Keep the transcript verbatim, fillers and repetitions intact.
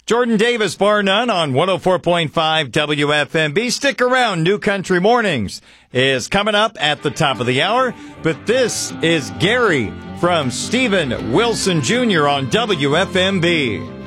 Jordan Davis, bar none, on one oh four point five W F M B. Stick around. New Country Mornings is coming up at the top of the hour. But this is Gary from Steven Wilson Junior on W F M B.